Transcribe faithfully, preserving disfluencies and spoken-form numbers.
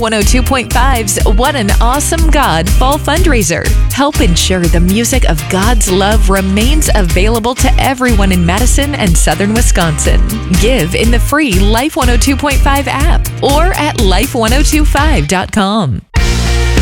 one oh two point five's What an Awesome God Fall Fundraiser. Help ensure the music of God's love remains available to everyone in Madison and Southern Wisconsin. Give in the free Life one oh two point five app or at life one oh two five dot com.